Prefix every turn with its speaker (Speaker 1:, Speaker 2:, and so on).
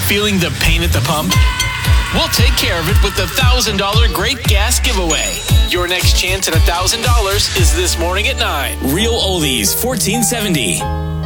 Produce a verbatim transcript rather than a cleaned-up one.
Speaker 1: Feeling the pain at the pump? We'll take care of it with the one thousand dollars Great Gas Giveaway. Your next chance at one thousand dollars is this morning at nine. Real Oldies, fourteen seventy.